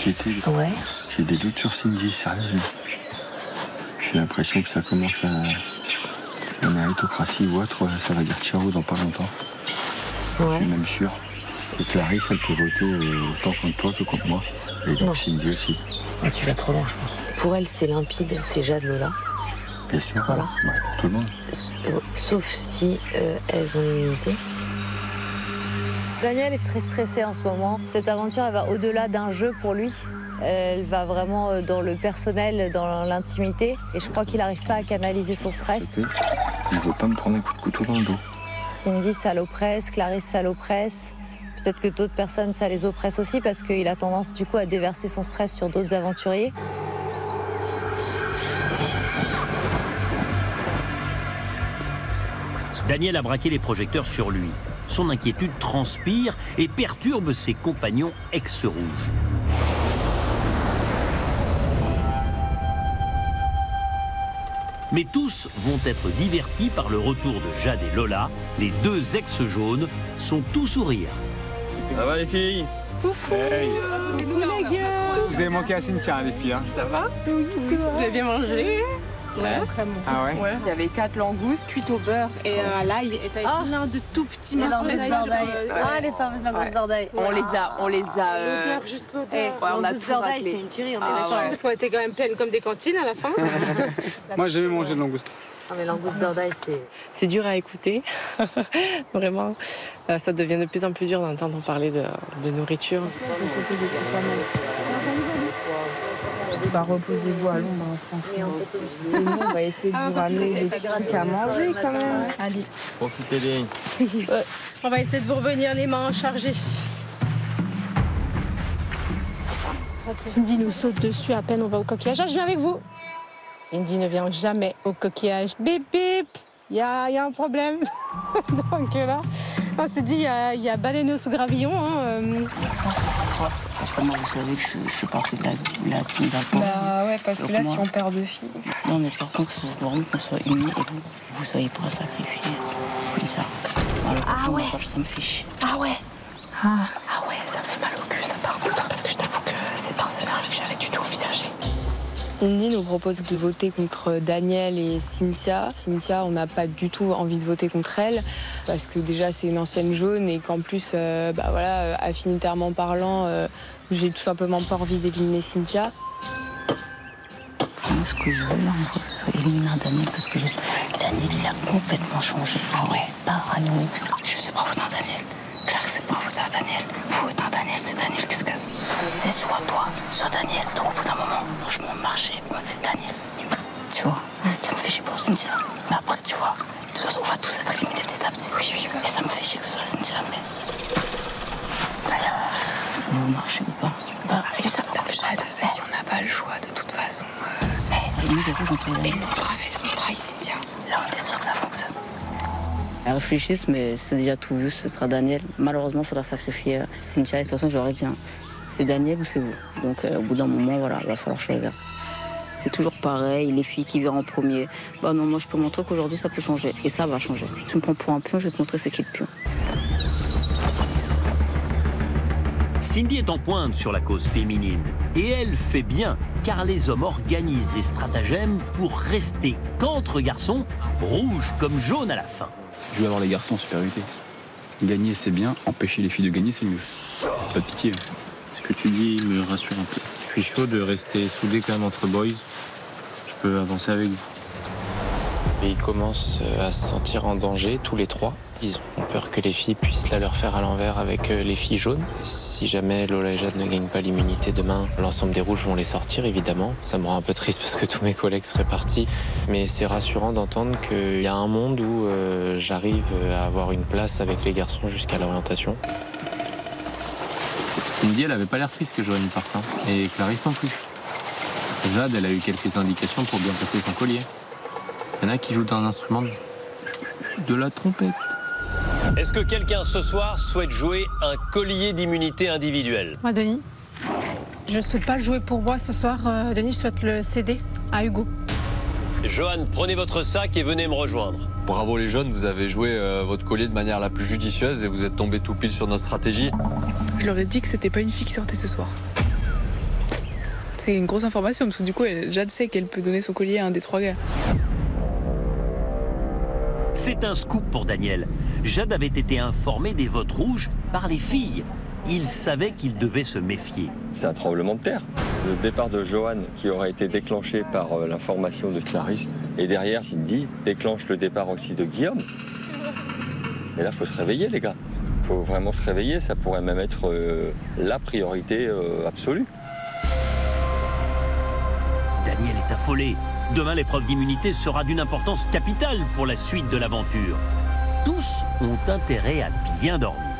m'inquiéter. Ouais. J'ai des doutes sur Cindy, sérieusement. J'ai l'impression que ça commence à... La méritocratie ou autre, ça va dire ciao dans pas longtemps. Ouais. Je suis même sûr. Et Clarisse, elle peut voter autant contre toi que contre moi. Et donc Cindy aussi. Ah, tu vas trop loin, je pense. Pour elle, c'est limpide, c'est Jade Lola. Bien sûr, voilà. Ouais, pour tout le monde. Sauf si elles ont une unité. Daniel est très stressé en ce moment. Cette aventure, elle va au-delà d'un jeu pour lui. Elle va vraiment dans le personnel, dans l'intimité. Et je crois qu'il n'arrive pas à canaliser son stress. Je veux pas me prendre un coup de couteau dans le dos. Cindy, ça l'oppresse. Clarisse, ça l'oppresse. Peut-être que d'autres personnes, ça les oppresse aussi parce qu'il a tendance du coup à déverser son stress sur d'autres aventuriers. Daniel a braqué les projecteurs sur lui. Son inquiétude transpire et perturbe ses compagnons ex-rouges. Mais tous vont être divertis par le retour de Jade et Lola. Les deux ex-jaunes sont tout sourire. Ça va les filles? Coucou. Hey. Coucou les gars. Vous avez manqué à Cynthia les filles hein? Ça va? Oui. Vous avez bien mangé? Ouais. Ah ouais? Il y avait 4 langoustes cuites au beurre et à l'ail et t'avais plein de tout petits morceaux d'ail sur... Ah, les fameuses langoustes bordailles. On les a... L'odeur, juste l'odeur. Ouais, on a tout raclé. C'est une tuerie, on est Ah, d'accord. ouais. Parce qu'on était quand même pleines comme des cantines à la fin. Moi j'ai jamais mangé de langouste. Non, mais langoustes bordailles, C'est dur à écouter, vraiment. Ça devient de plus en plus dur d'entendre parler de nourriture. Bah, reposez-vous à l'ombre, franchement. Et nous, on va essayer de vous ramener des petits trucs à manger quand même. Allez. Profitez bien. On va essayer de vous revenir les mains chargées. Cindy nous saute dessus à peine on va au coquillage. Ah, je viens avec vous. Cindy ne vient jamais au coquillage. Bip bip, il y a un problème. Donc là, on s'est dit, il y a baleineau sous gravillon. Parce que moi, vous savez que je suis partie de la team d'Alpha. Bah ouais, parce que là, si on perd 2 filles... Non, mais par contre, il faut vraiment qu'on soit unis et vous soyez pas sacrifiés. C'est ça. Voilà, ah ouais. Ça me fait chier. Ah ouais. Ah ouais, ça me fait mal au cul, ça par contre. Parce que je t'avoue que c'est pas un scénario que j'avais du tout envisagé. Cindy nous propose de voter contre Daniel et Cynthia. Cynthia, on n'a pas du tout envie de voter contre elle, parce que déjà c'est une ancienne jaune et qu'en plus, affinitairement parlant, j'ai tout simplement pas envie d'éliminer Cynthia. Moi, ce que je veux, là, en fait, ce serait éliminer Daniel, parce que Daniel, il a complètement changé. Ah ouais, paranoïa. Je sais pas voter Daniel. Claire, c'est pas voter Daniel. Vous votez Daniel, c'est Daniel qui se casse. C'est soit toi, soit Daniel. Donc au bout d'un moment, franchement, marcher, moi c'est Daniel. Tu vois, ça me fait chier pour Cynthia. Mais après, tu vois, de toute façon, on va tous être éliminés petit à petit. Oui. Et ça me fait chier que ce soit Cynthia, mais... Vous marchez ou pas? Bah, évidemment que Jade, si on n'a pas le choix, de toute façon... Et on trahit Cynthia. Là, on est sûr que ça fonctionne. Elles réfléchissent, mais c'est déjà tout vu, ce sera Daniel. Malheureusement, il faudra sacrifier Cynthia. Et de toute façon, j'aurais dit, c'est Daniel ou c'est vous. Donc, au bout d'un moment, voilà, il va falloir choisir. C'est toujours pareil, les filles qui viennent en premier. Bah non, moi, je peux montrer qu'aujourd'hui, ça peut changer. Et ça va changer. Tu me prends pour un pion, je vais te montrer c'est qui le pion. Cindy est en pointe sur la cause féminine. Et elle fait bien, car les hommes organisent des stratagèmes pour rester qu'entre garçons, rouge comme jaune à la fin. Je veux avoir les garçons en supériorité. Gagner, c'est bien. Empêcher les filles de gagner, c'est mieux. Pas de pitié. Ce que tu dis me rassure un peu. Je suis chaud de rester soudé quand même entre boys. Je peux avancer avec vous. Et ils commencent à se sentir en danger, tous les trois. Ils ont peur que les filles puissent la leur faire à l'envers avec les filles jaunes. Si jamais Lola et Jade ne gagnent pas l'immunité demain, l'ensemble des rouges vont les sortir, évidemment. Ça me rend un peu triste parce que tous mes collègues seraient partis. Mais c'est rassurant d'entendre qu'il y a un monde où j'arrive à avoir une place avec les garçons jusqu'à l'orientation. Cindy, elle avait pas l'air triste que Joanne parte, hein. Et Clarisse non plus. Jade, elle a eu quelques indications pour bien passer son collier. Il y en a qui jouent d'un instrument de la trompette. Est-ce que quelqu'un ce soir souhaite jouer un collier d'immunité individuelle? Moi, Denis. Je ne souhaite pas le jouer pour moi ce soir. Denis, je souhaite le céder à Hugo. Johan, prenez votre sac et venez me rejoindre. Bravo les jeunes, vous avez joué votre collier de manière la plus judicieuse et vous êtes tombés tout pile sur notre stratégie. Je leur ai dit que c'était pas une fille qui sortait ce soir. C'est une grosse information, parce que du coup, Jade sait qu'elle peut donner son collier à un des 3 gars. C'est un scoop pour Daniel. Jade avait été informé des votes rouges par les filles. Il savait qu'il devait se méfier. C'est un tremblement de terre. Le départ de Johan, qui aurait été déclenché par l'information de Clarisse, et derrière, Cindy déclenche le départ aussi de Guillaume. Mais là, il faut se réveiller, les gars. Il faut vraiment se réveiller. Ça pourrait même être la priorité absolue. Daniel est affolé. Demain, l'épreuve d'immunité sera d'une importance capitale pour la suite de l'aventure. Tous ont intérêt à bien dormir.